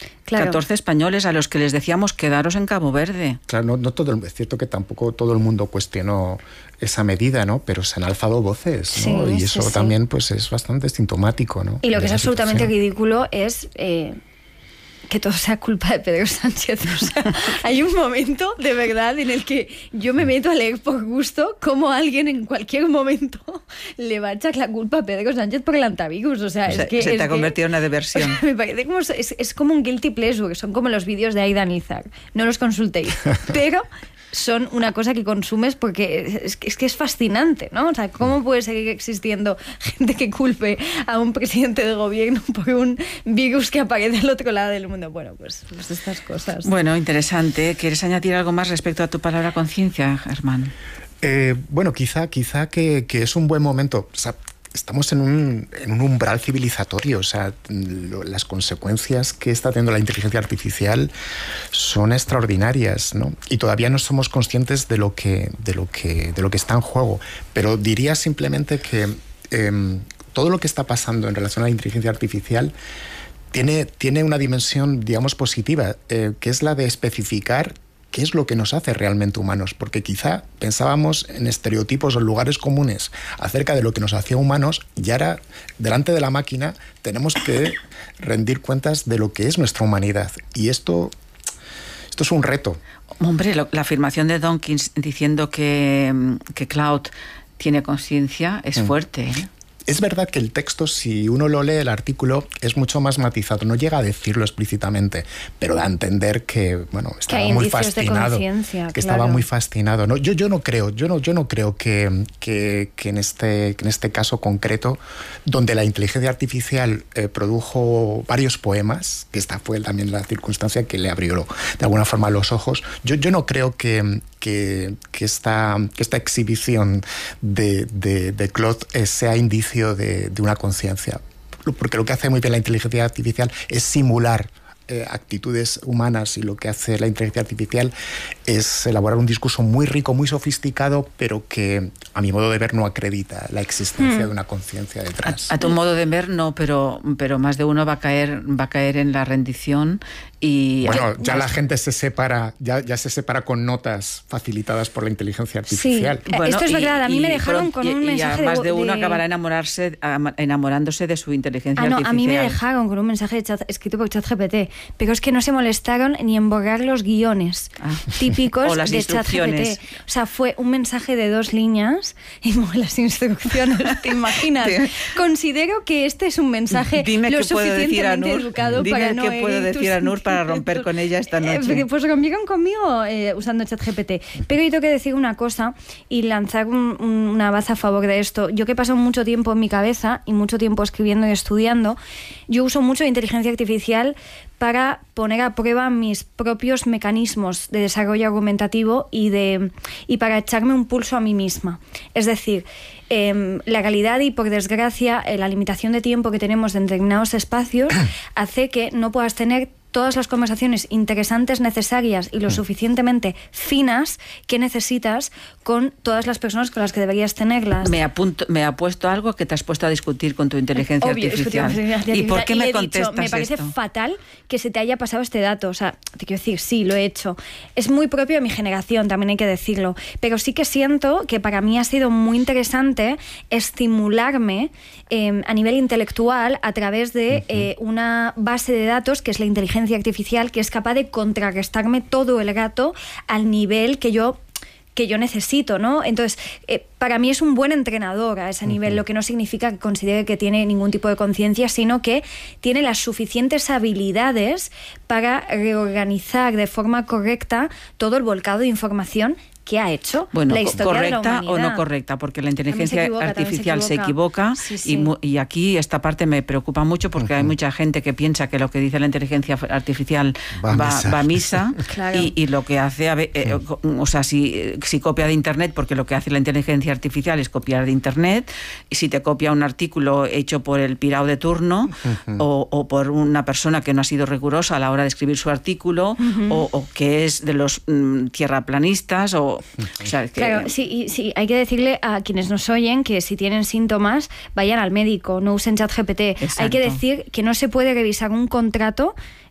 Claro. 14 españoles a los que les decíamos quedaros en Cabo Verde. Claro, no todo, es cierto que tampoco todo el mundo cuestionó esa medida, ¿no? Pero se han alzado voces, ¿no? Sí, y eso también pues es bastante sintomático, ¿no? Y lo que es absolutamente situación. ridículo es que todo sea culpa de Pedro Sánchez. O sea, hay un momento de verdad en el que yo me meto a leer por gusto cómo alguien en cualquier momento le va a echar la culpa a Pedro Sánchez por el antivirus. O sea, es que se te ha convertido en una diversión. O sea, me parece como es como un guilty pleasure, son como los vídeos de Aida Nizar. No los consultéis, pero son una cosa que consumes porque es que es fascinante, ¿no? O sea, ¿cómo puede seguir existiendo gente que culpe a un presidente de gobierno por un virus que aparece al otro lado del mundo? Bueno, pues estas cosas. Bueno, interesante. ¿Quieres añadir algo más respecto a tu palabra conciencia, Germán? Bueno, quizá que es un buen momento. O sea, estamos en un umbral civilizatorio, o sea, las consecuencias que está teniendo la inteligencia artificial son extraordinarias, ¿no? Y todavía no somos conscientes de lo que está en juego. Pero diría simplemente que todo lo que está pasando en relación a la inteligencia artificial tiene una dimensión, digamos, positiva, que es la de especificar qué es lo que nos hace realmente humanos, porque quizá pensábamos en estereotipos o en lugares comunes acerca de lo que nos hacía humanos y ahora, delante de la máquina, tenemos que rendir cuentas de lo que es nuestra humanidad. Y esto es un reto. Hombre, la afirmación de Dawkins diciendo que Claude tiene conciencia es fuerte, ¿eh? Es verdad que el texto, si uno lo lee, el artículo, es mucho más matizado. No llega a decirlo explícitamente, pero da a entender que, bueno, estaba muy fascinado. Que estaba muy fascinado. No, yo no creo que en este caso concreto, donde la inteligencia artificial produjo varios poemas, que esta fue también la circunstancia que le abrió de alguna forma los ojos, yo no creo que esta exhibición de Claude sea indicio de una conciencia, porque lo que hace muy bien la inteligencia artificial es simular actitudes humanas, y lo que hace la inteligencia artificial es elaborar un discurso muy rico, muy sofisticado, pero que a mi modo de ver no acredita la existencia de una conciencia detrás. A tu modo de ver no, pero más de uno va a caer en la rendición. Y bueno, ya la gente se separa, ya se separa con notas facilitadas por la inteligencia artificial. Sí. Bueno, esto es verdad, a mí me dejaron con un mensaje y más de uno acabará enamorándose de su inteligencia artificial. A mí me dejaron con un mensaje escrito por ChatGPT, pero es que no se molestaron ni en borrar los guiones típicos de ChatGPT. O sea, fue un mensaje de 2 líneas y las instrucciones, ¿te imaginas? Considero que este es un mensaje lo suficientemente educado para no qué puedo decir a Nur para romper con ella esta noche. Pues rompieron conmigo usando ChatGPT. Pero yo tengo que decir una cosa y lanzar una baza a favor de esto. Yo que he pasado mucho tiempo en mi cabeza y mucho tiempo escribiendo y estudiando, yo uso mucho inteligencia artificial para poner a prueba mis propios mecanismos de desarrollo argumentativo y para echarme un pulso a mí misma. Es decir, la realidad y, por desgracia, la limitación de tiempo que tenemos en determinados espacios hace que no puedas tener todas las conversaciones interesantes, necesarias y lo suficientemente finas que necesitas con todas las personas con las que deberías tenerlas. Me apuesto a algo que te has puesto a discutir con tu inteligencia artificial. ¿Y por qué me contestas me parece esto? fatal que se te haya pasado este dato. O sea, te quiero decir, sí, lo he hecho. Es muy propio de mi generación, también hay que decirlo. Pero sí que siento que para mí ha sido muy interesante estimularme a nivel intelectual a través de una base de datos que es la inteligencia artificial, que es capaz de contrarrestarme todo el rato al nivel que yo necesito, ¿no? Entonces, para mí es un buen entrenador a ese nivel, lo que no significa que considere que tiene ningún tipo de conciencia, sino que tiene las suficientes habilidades para reorganizar de forma correcta todo el volcado de información que ha hecho bueno, la historia de la correcta humanidad. o no correcta, porque la inteligencia artificial se equivoca sí. Y aquí esta parte me preocupa mucho porque hay mucha gente que piensa que lo que dice la inteligencia artificial va a misa. Claro. y lo que hace, o sea, si copia de internet, porque lo que hace la inteligencia artificial es copiar de internet, y si te copia un artículo hecho por el pirao de turno o por una persona que no ha sido rigurosa a la hora de escribir su artículo o que es de los tierraplanistas o sea, que... Claro, sí, hay que decirle a quienes nos oyen que si tienen síntomas, vayan al médico, no usen ChatGPT. Hay que decir que no se puede revisar un contrato